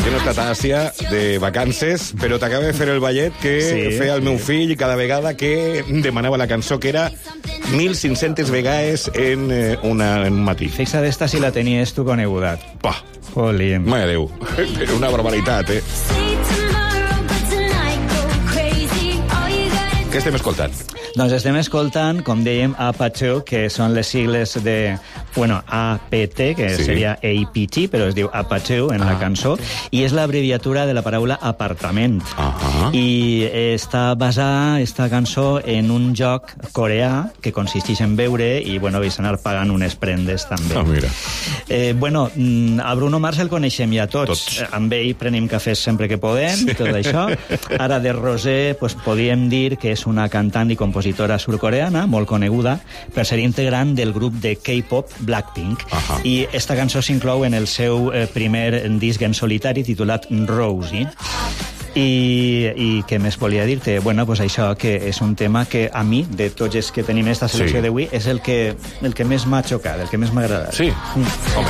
Jo no he estat a Àsia de vacances, però t'acaba de fer el ballet que feia el meu fill cada vegada que demanava la cançó, que era 1.500 vegades en un matí. Fixa d'esta si la tenies tu coneguda. Pah! Jolín. Mare Déu, era una barbaritat, eh? Què estem escoltant? Doncs estem escoltant, com dèiem, Apache, que són les sigles de... Bueno, APT, que seria APT, però es diu Apache en la cançó, i és l'abreviatura de la paraula apartament. I està basada, esta cançó, en un joc coreà que consisteix en beure i, bueno, vais anar pagant unes prendes, també. Ah, mira. Bueno, a Bruno Mars el coneixem ja tots. Amb ell prenem cafès sempre que podem, tot això. Ara de Rosé, pues, podíem dir que és una cantant i compositora surcoreana, molt coneguda, per ser integrant del grup de K-pop Blackpink. I esta cançó s'inclou en el seu primer disc en solitari titulat Rosie. I què més volia dir-te? Bueno, pues això, que és un tema que a mi, de tots els que tenim esta selecció d'avui, és el que més m'ha xocat, el que més m'ha agradat. Sí? Home,